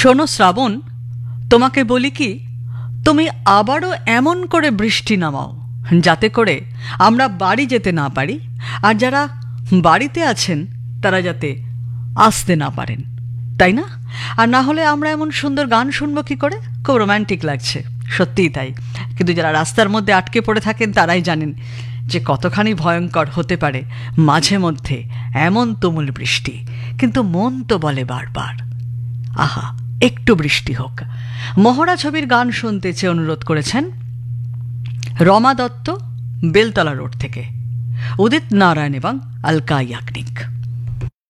শোনো শ্রাবণ, তোমাকে বলি কি, তুমি আবারও এমন করে বৃষ্টি নামাও যাতে করে আমরা বাড়ি যেতে না পারি, আর যারা বাড়িতে আছেন তারা যাতে আসতে না পারেন, তাই না? আর না হলে আমরা এমন সুন্দর গান শুনবো কি করে? খুব রোম্যান্টিক লাগছে, সত্যিই তাই। কিন্তু যারা রাস্তার মধ্যে আটকে পড়ে থাকেন তারাই জানেন যে কতখানি ভয়ঙ্কর হতে পারে মাঝে মধ্যে এমন তুমুল বৃষ্টি। কিন্তু মন তো বলে বারবার, আহা একটু বৃষ্টি হোক। মহড়া ছবির গান শুনতে চেয়ে অনুরোধ করেছেন রমা দত্ত, বেলতলা রোড থেকে, উদিত নারায়ণ এবং আলকা ইয়াগনিক।